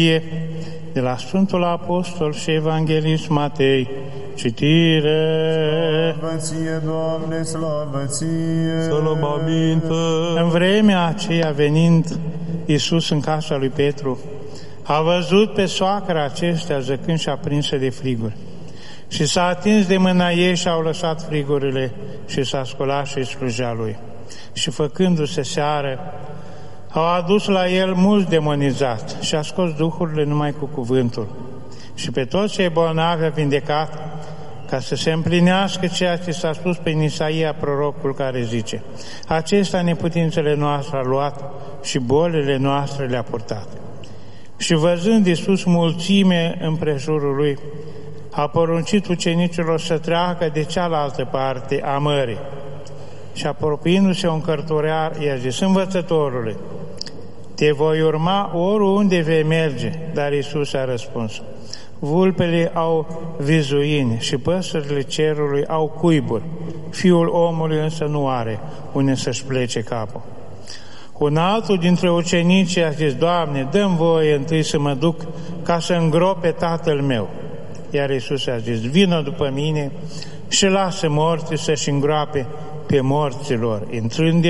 De la Sfântul Apostol și Evanghelist Matei, citire. Slavă ție, Doamne, slavă ție! În vremea aceea, venind Iisus în casa lui Petru, a văzut pe soacra acestea zăcând și aprinse de friguri. Și s-a atins de mâna ei și au lăsat frigurile și s-a sculat și slujea lui. Și făcându-se seară, au adus la el mulți demonizați și a scos duhurile numai cu cuvântul. Și pe toți cei bolnavi a vindecat, ca să se împlinească ceea ce s-a spus prin Isaia, prorocul, care zice: acesta neputințele noastre a luat și bolile noastre le-a purtat. Și văzând Iisus mulțime împrejurul lui, a poruncit ucenicilor să treacă de cealaltă parte a mării. Și apropiindu-se un cărturear, i-a zis: învățătorule, te voi urma oriunde vei merge. Dar Iisus a răspuns: vulpele au vizuini și păsările cerului au cuiburi, Fiul omului însă nu are unde să-și plece capul. Un altul dintre ucenici a zis: Doamne, dă-mi voie întâi să mă duc ca să îngrop pe tatăl meu. Iar Iisus a zis: vină după mine și lasă morții să-și îngroape pe morților. Intrând